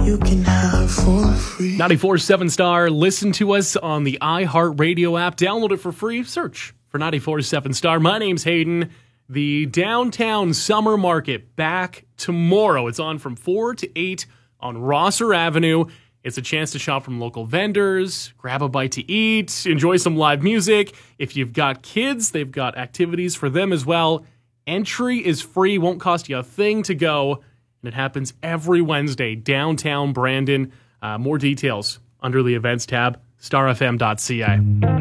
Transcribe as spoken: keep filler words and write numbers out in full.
you can have for free. ninety-four point seven Star. Listen to us on the iHeartRadio app. Download it for free. Search for ninety-four point seven Star. My name's Hayden. The Downtown Summer Market back tomorrow. It's on from four to eight on Rosser Avenue. It's a chance to shop from local vendors, grab a bite to eat, enjoy some live music. If you've got kids, they've got activities for them as well. Entry is free, won't cost you a thing to go, and it happens every Wednesday, downtown Brandon. Uh, more details under the events tab, star f m dot c a.